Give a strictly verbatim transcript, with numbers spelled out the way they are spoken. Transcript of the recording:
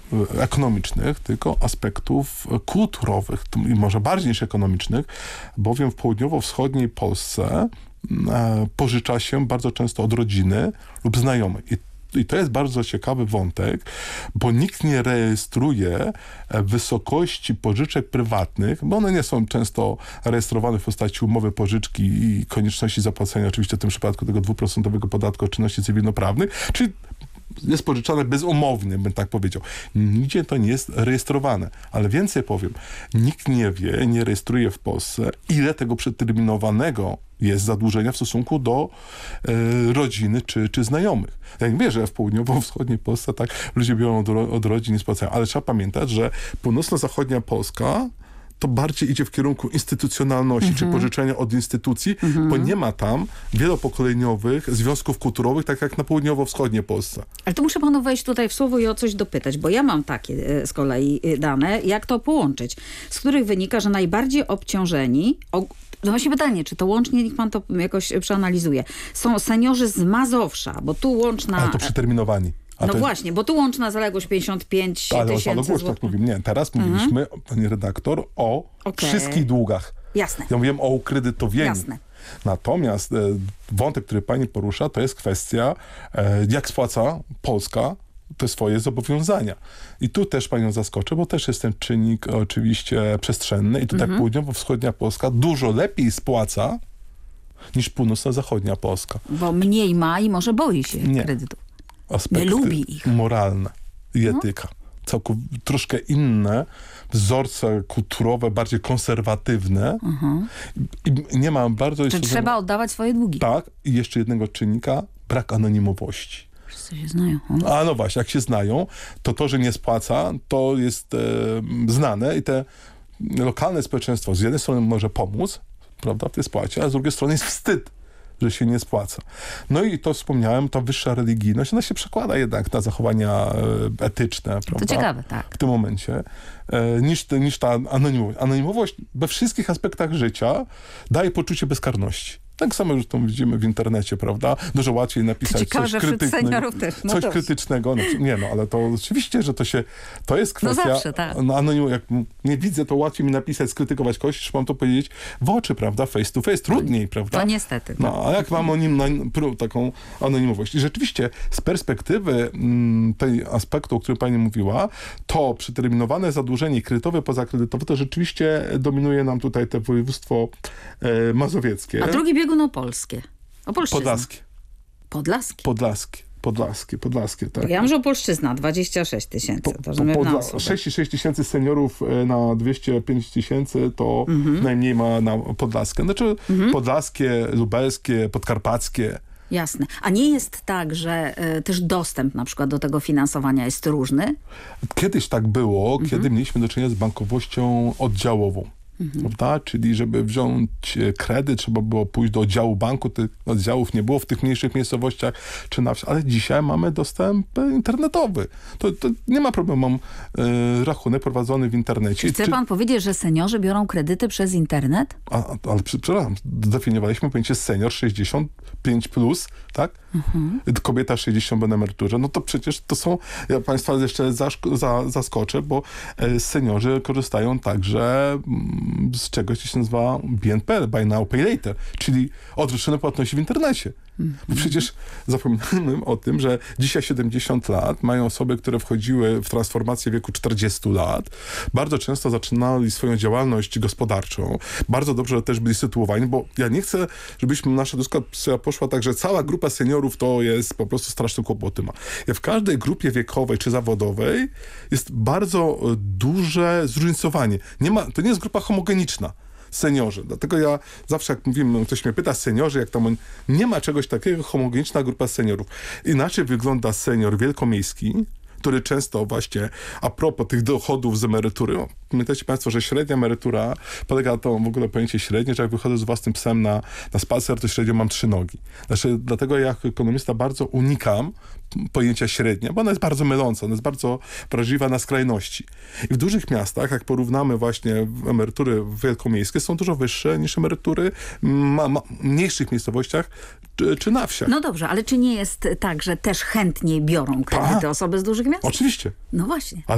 ekonomicznych, tylko aspektów kulturowych i może bardziej niż ekonomicznych, bowiem w południowo-wschodniej Polsce pożycza się bardzo często od rodziny lub znajomych. I I to jest bardzo ciekawy wątek, bo nikt nie rejestruje wysokości pożyczek prywatnych, bo one nie są często rejestrowane w postaci umowy pożyczki i konieczności zapłacenia oczywiście w tym przypadku tego dwuprocentowego podatku od czynności cywilnoprawnych, czyli jest pożyczane bezumownie, bym tak powiedział. Nigdzie to nie jest rejestrowane. Ale więcej powiem, nikt nie wie, nie rejestruje w Polsce, ile tego przeterminowanego jest zadłużenia w stosunku do e, rodziny czy, czy znajomych. Ja nie wiem, że w południowo-wschodniej Polsce tak ludzie biorą od, od rodzin i spłacają, ale trzeba pamiętać, że północno-zachodnia Polska to bardziej idzie w kierunku instytucjonalności, mhm. czy pożyczenia od instytucji, mhm. bo nie ma tam wielopokoleniowych związków kulturowych, tak jak na południowo-wschodniej Polsce. Ale to muszę panu wejść tutaj w słowo i o coś dopytać, bo ja mam takie z kolei dane, jak to połączyć, z których wynika, że najbardziej obciążeni, o, no właśnie pytanie, czy to łącznie, niech pan to jakoś przeanalizuje, są seniorzy z Mazowsza, bo tu łączna... Ale to przeterminowani. A no to właśnie, bo tu łączna zaległość pięćdziesiąt pięć tysięcy złotych. Tak mówimy. Nie, teraz mhm. mówiliśmy, pani redaktor, o okay. wszystkich długach. Jasne. Ja mówiłem o ukredytowieniu. Jasne. Natomiast e, wątek, który pani porusza, to jest kwestia, e, jak spłaca Polska te swoje zobowiązania. I tu też panią zaskoczę, bo też jest ten czynnik oczywiście przestrzenny i tutaj mhm. południowo-wschodnia Polska dużo lepiej spłaca niż północno-zachodnia Polska. Bo mniej ma i może boi się Nie. kredytów. Aspekty nie lubi ich. moralne i etyka. No. Całkow- troszkę inne wzorce kulturowe, bardziej konserwatywne. Uh-huh. I, I nie ma bardzo... Czy trzeba oddawać swoje długi. Tak. I jeszcze jednego czynnika, brak anonimowości. Wszyscy się znają. Hmm? A no właśnie, jak się znają, to to, że nie spłaca, to jest e, znane i te lokalne społeczeństwo z jednej strony może pomóc, prawda, w tej spłacie, a z drugiej strony jest wstyd, że się nie spłaca. No i to wspomniałem, ta wyższa religijność, ona się przekłada jednak na zachowania e, etyczne, prawda? To ciekawe, tak. W tym momencie, e, niż, niż ta anonimowość. Anonimowość we wszystkich aspektach życia daje poczucie bezkarności. Tak samo już to widzimy w internecie, prawda? Dużo łatwiej napisać ciekawe, coś że wśród krytycznego. seniorów też. No coś to... krytycznego. No, nie no, ale to oczywiście, że to się, to jest kwestia... No zawsze, tak. No, anonim, jak nie widzę, to łatwiej mi napisać, skrytykować kogoś, niż mam to powiedzieć w oczy, prawda? Face to face. Trudniej, prawda? To niestety. No, a jak mam o nim na, taką anonimowość? I rzeczywiście z perspektywy m, tej aspektu, o którym pani mówiła, to przeterminowane zadłużenie kredytowe, pozakredytowe, to rzeczywiście dominuje nam tutaj te województwo e, mazowieckie. A drugi biegun Opolskie. Opolszczyzna. Podlaskie. Podlaskie? Podlaskie. Podlaskie, podlaskie, tak. Ja wiem, że Opolszczyzna dwadzieścia sześć tysięcy. Po, To, po, podla- sześćdziesiąt sześć tysięcy seniorów na dwieście pięć tysięcy to mhm. najmniej ma na Podlaskie. Znaczy mhm. podlaskie, lubelskie, podkarpackie. Jasne. A nie jest tak, że y, też dostęp na przykład do tego finansowania jest różny? Kiedyś tak było, mhm. kiedy mieliśmy do czynienia z bankowością oddziałową. Mhm. Prawda? Czyli żeby wziąć kredyt, trzeba było pójść do oddziału banku, tych oddziałów nie było w tych mniejszych miejscowościach czy na wsi, ale dzisiaj mamy dostęp internetowy. To, to nie ma problemu, mam y, rachunek prowadzony w internecie. Chce czy... pan powiedzieć, że seniorzy biorą kredyty przez internet? A, ale przepraszam, zdefiniowaliśmy pojęcie senior sześćdziesiąt pięć plus, tak? Mhm. Kobieta sześćdziesiąt na emeryturze. No to przecież to są, ja państwa jeszcze zaszk- za, zaskoczę, bo e, seniorzy korzystają także m, z czegoś, co się nazywa B N P, Buy Now, Pay Later, czyli odroczone płatności w internecie. Mhm. Bo przecież zapominamy o tym, że dzisiaj siedemdziesiąt lat mają osoby, które wchodziły w transformację w wieku czterdziestu lat. Bardzo często zaczynali swoją działalność gospodarczą. Bardzo dobrze też byli sytuowani, bo ja nie chcę, żebyśmy nasza dyskusja poszła tak, że cała grupa seniorów to jest po prostu straszne kłopoty ma. Ja w każdej grupie wiekowej czy zawodowej jest bardzo duże zróżnicowanie. Nie ma, to nie jest grupa homogeniczna. Seniorzy. Dlatego ja zawsze, jak mówimy, ktoś mnie pyta, seniorzy, jak tam on, nie ma czegoś takiego, homogeniczna grupa seniorów. Inaczej wygląda senior wielkomiejski, który często właśnie, a propos tych dochodów z emerytury, no, pamiętajcie państwo, że średnia emerytura polega na to w ogóle pojęcie średnie, że jak wychodzę z własnym psem na, na spacer, to średnio mam trzy nogi. Znaczy, dlatego ja jako ekonomista bardzo unikam pojęcia średnia, bo ona jest bardzo myląca, ona jest bardzo wrażliwa na skrajności. I w dużych miastach, jak porównamy właśnie emerytury wielkomiejskie, są dużo wyższe niż emerytury ma, ma, mniejszych miejscowościach czy, czy na wsiach. No dobrze, ale czy nie jest tak, że też chętniej biorą kredyty A, osoby z dużych miast? oczywiście. No właśnie.